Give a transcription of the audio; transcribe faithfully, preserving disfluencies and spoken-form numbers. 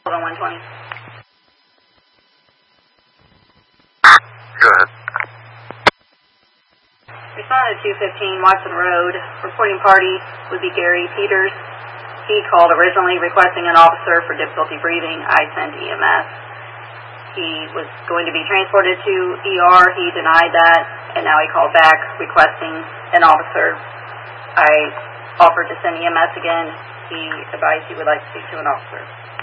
on one twenty. Go ahead. Responded to two fifteen Watson Road. Reporting party would be Gary Peters. He called originally requesting an officer for difficulty breathing. I sent E M S. He was going to be transported to E R. He denied that, and now he called back requesting an officer. I offered to send E M S again. He advised he would like to speak to an officer.